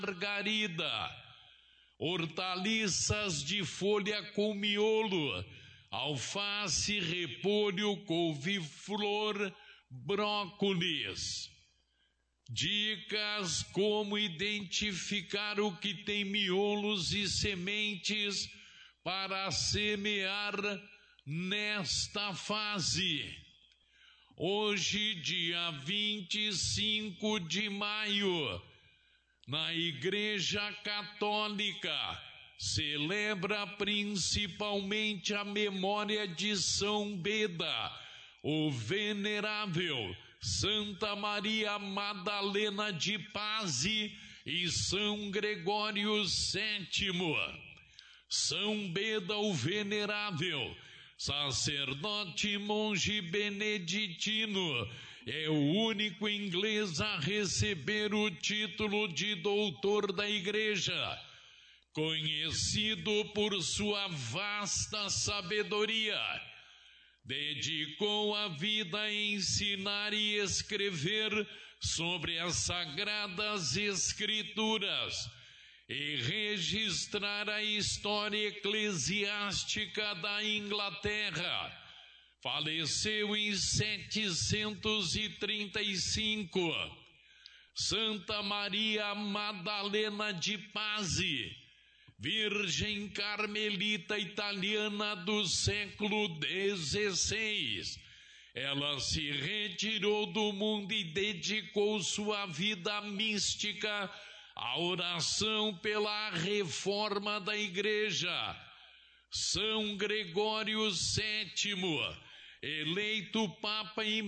margarida, hortaliças de folha com miolo, alface, repolho, couve-flor, brócolis. Dicas como identificar o que tem miolos e sementes para semear nesta fase. Hoje, dia 25 de maio, na Igreja Católica, celebra principalmente a memória de São Beda, o Venerável, Santa Maria Madalena de Pazzi e São Gregório VII. São Beda o Venerável, sacerdote e monge beneditino, é o único inglês a receber o título de doutor da Igreja, conhecido por sua vasta sabedoria. Dedicou a vida a ensinar e escrever sobre as Sagradas Escrituras e registrar a história eclesiástica da Inglaterra. Faleceu em 735. Santa Maria Madalena de Pazzi, Virgem Carmelita italiana do século XVI. Ela se retirou do mundo e dedicou sua vida mística à oração pela reforma da Igreja. São Gregório VII, eleito Papa em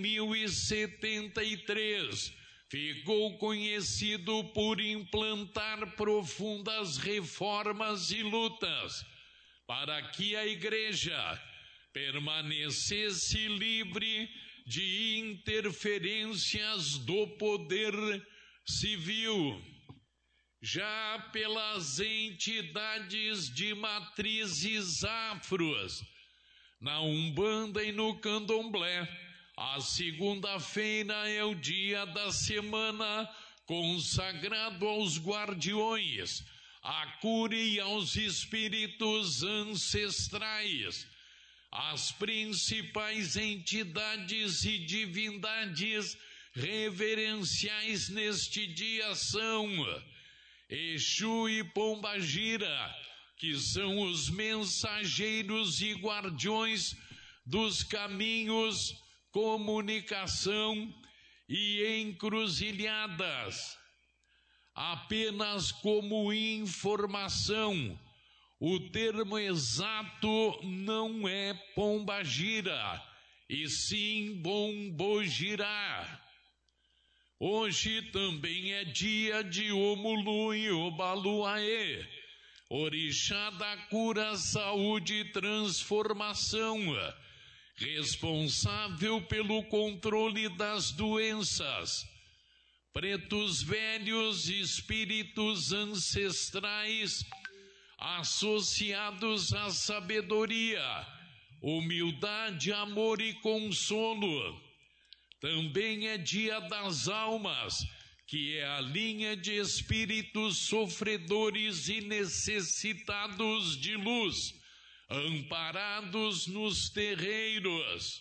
1073, ficou conhecido por implantar profundas reformas e lutas para que a Igreja permanecesse livre de interferências do poder civil. Já pelas entidades de matrizes afros, na Umbanda e no Candomblé, a segunda-feira é o dia da semana consagrado aos guardiões, à cura e aos espíritos ancestrais. As principais entidades e divindades reverenciais neste dia são Exu e Pombagira, que são os mensageiros e guardiões dos caminhos, comunicação e encruzilhadas. Apenas como informação, o termo exato não é Pombagira, e sim Bombogirá. Hoje também é dia de Omulu e Obaluaê, orixá da cura, saúde e transformação, responsável pelo controle das doenças. Pretos velhos, espíritos ancestrais, associados à sabedoria, humildade, amor e consolo. Também é dia das almas, que é a linha de espíritos sofredores e necessitados de luz, amparados nos terreiros.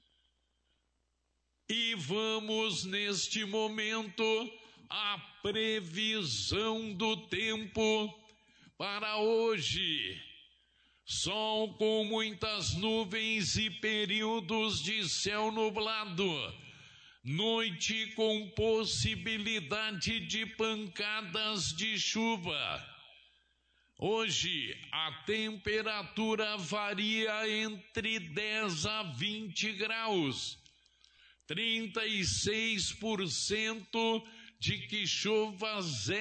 E vamos neste momento à previsão do tempo para hoje. Sol com muitas nuvens e períodos de céu nublado. Noite com possibilidade de pancadas de chuva. Hoje a temperatura varia entre 10 a 20 graus. 36% de que chova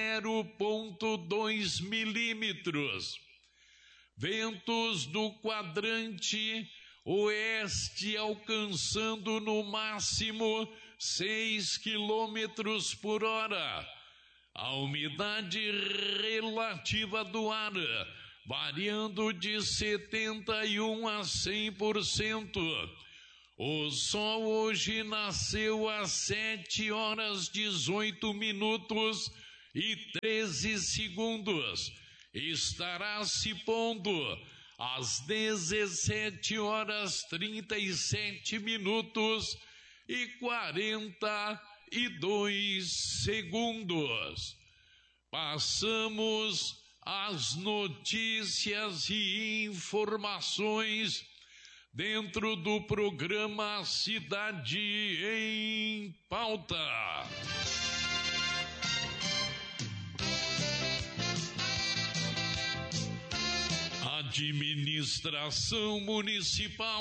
0,2 milímetros. Ventos do quadrante oeste alcançando no máximo 6 quilômetros por hora. A umidade relativa do ar variando de 71 a 100%. O sol hoje nasceu às 7 horas 18 minutos e 13 segundos. Estará se pondo às 17 horas 37 minutos e 42 segundos. Passamos as notícias e informações dentro do programa Cidade em Pauta. Administração Municipal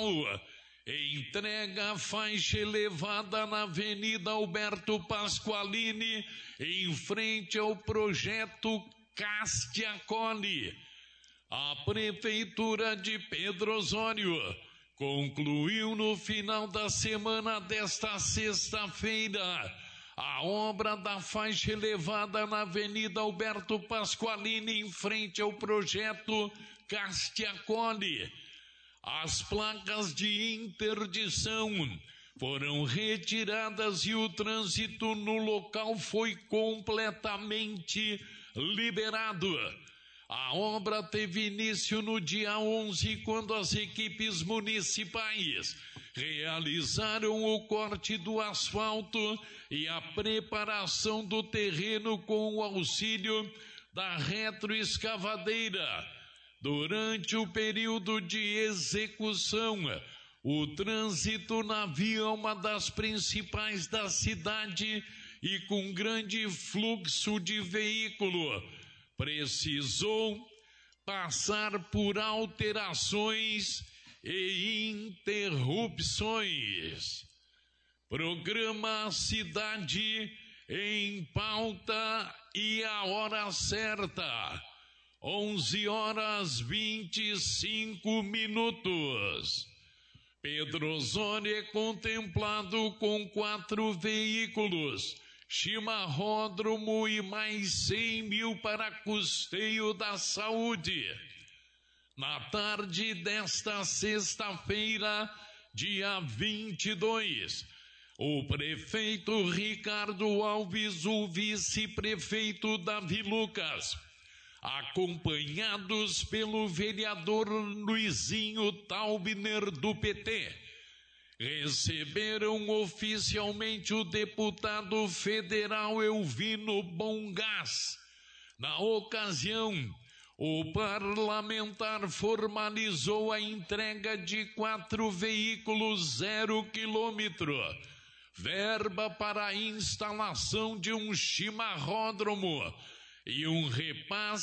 entrega faixa elevada na Avenida Alberto Pasqualini, em frente ao projeto Castiacoli. A Prefeitura de Pedro Osório concluiu no final da semana desta sexta-feira a obra da faixa elevada na Avenida Alberto Pasqualini, em frente ao projeto Castiacoli. As placas de interdição foram retiradas e o trânsito no local foi completamente liberado. A obra teve início no dia 11, quando as equipes municipais realizaram o corte do asfalto e a preparação do terreno com o auxílio da retroescavadeira. Durante o período de execução, o trânsito na via é uma das principais da cidade e com grande fluxo de veículo, precisou passar por alterações e interrupções. Programa Cidade em Pauta e a hora certa, 11 horas 25 minutos. Pedro Osório é contemplado com 4 veículos, chimarródromo e mais 100 mil para custeio da saúde. Na tarde desta sexta-feira, dia 22, o prefeito Ricardo Alves, o vice-prefeito Davi Lucas, acompanhados pelo vereador Luizinho Taubner do PT, receberam oficialmente o deputado federal Elvino Bongás. Na ocasião, o parlamentar formalizou a entrega de 4 veículos 0 quilômetro, verba para a instalação de um chimarródromo e um repasse